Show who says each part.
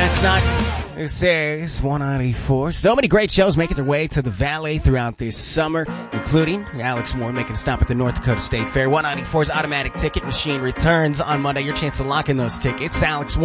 Speaker 1: That's Knox. This is 194. So many great shows making their way to the Valley throughout this summer, including Alex Moore making a stop at the North Dakota State Fair. 194's automatic ticket machine returns on Monday. Your chance to lock in those tickets. Alex Moore.